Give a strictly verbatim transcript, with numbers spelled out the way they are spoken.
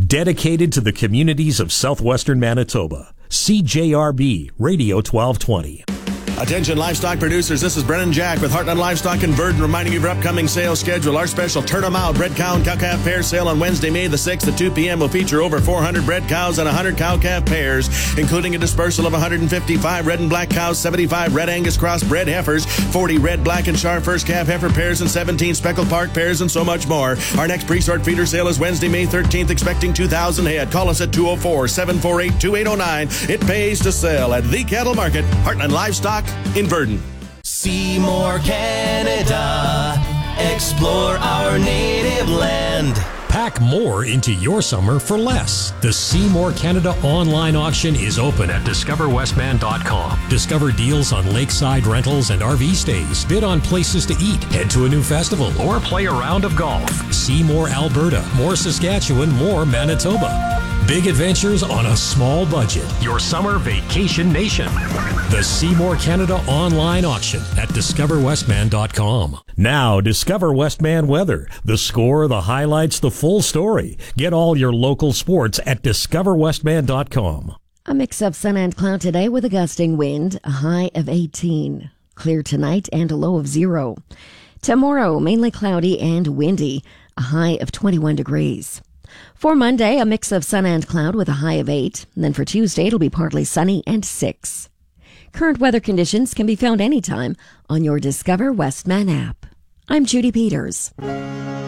Dedicated to the communities of southwestern Manitoba. C J R B Radio twelve twenty. Attention livestock producers, this is Brennan Jack with Heartland Livestock in Verdun reminding you of your upcoming sales schedule. Our special Turn 'em Out bred cow and cow-calf pair sale on Wednesday, May the sixth at two p.m. will feature over four hundred bred cows and one hundred cow-calf pairs, including a dispersal of one hundred fifty-five red and black cows, seventy-five red Angus cross-bred heifers, forty red, black, and Char first calf heifer pairs, and seventeen speckled park pairs, and so much more. Our next pre-sort feeder sale is Wednesday, May thirteenth, expecting two thousand head. Call us at two oh four, seven four eight, two eight oh nine. It pays to sell at the Cattle Market, Heartland Livestock in Verdun. Seymour, Canada. Explore our native land. Pack more into your summer for less. The Seymour Canada online auction is open at discover westman dot com. Discover deals on lakeside rentals and R V stays. Bid on places to eat. Head to a new festival or play a round of golf. Seymour, Alberta. More Saskatchewan. More Manitoba. Big adventures on a small budget. Your summer vacation nation. The Seymour Canada online auction at discover westman dot com. Now, Discover Westman weather. The score, the highlights, the full story. Get all your local sports at discover westman dot com. A mix of sun and cloud today with a gusting wind, a high of eighteen. Clear tonight and a low of zero. Tomorrow, mainly cloudy and windy, a high of twenty-one degrees. For Monday, a mix of sun and cloud with a high of eight. And then for Tuesday, it'll be partly sunny and six. Current weather conditions can be found anytime on your Discover Westman app. I'm Judy Peters.